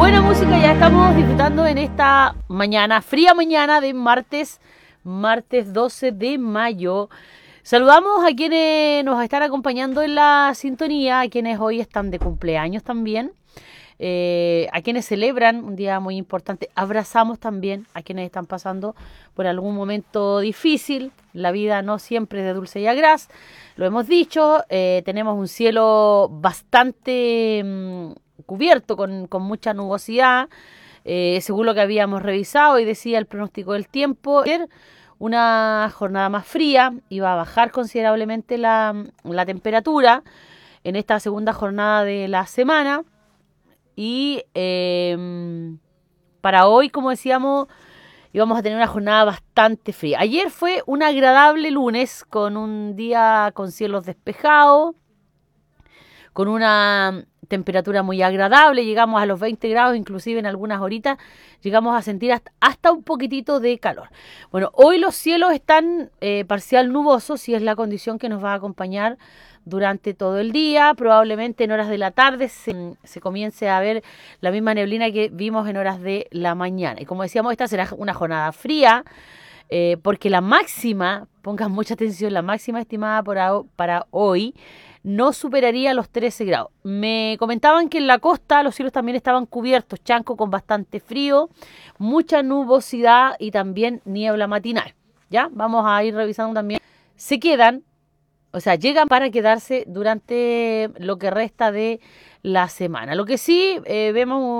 Buena música ya estamos disfrutando en esta mañana, fría mañana de martes 12 de mayo. Saludamos a quienes nos están acompañando en la sintonía, a quienes hoy están de cumpleaños también, a quienes celebran un día muy importante. Abrazamos también a quienes están pasando por algún momento difícil. La vida no siempre es de dulce y agraz, lo hemos dicho. Tenemos un cielo bastante cubierto con mucha nubosidad, según lo que habíamos revisado y decía el pronóstico del tiempo. Una jornada más fría, iba a bajar considerablemente la temperatura en esta segunda jornada de la semana. Y para hoy, como decíamos, íbamos a tener una jornada bastante fría. Ayer fue un agradable lunes con un día con cielos despejados, con una temperatura muy agradable, llegamos a los 20 grados, inclusive en algunas horitas llegamos a sentir hasta un poquitito de calor. Bueno, hoy los cielos están parcial nubosos y es la condición que nos va a acompañar durante todo el día. Probablemente en horas de la tarde se comience a ver la misma neblina que vimos en horas de la mañana. Y como decíamos, esta será una jornada fría, porque la máxima, pongan mucha atención, la máxima estimada para hoy no superaría los 13 grados. Me comentaban que en la costa los cielos también estaban cubiertos, Chanco con bastante frío, mucha nubosidad y también niebla matinal. ¿Ya? Vamos a ir revisando también. Se quedan, o sea, llegan para quedarse durante lo que resta de la semana. Lo que sí vemos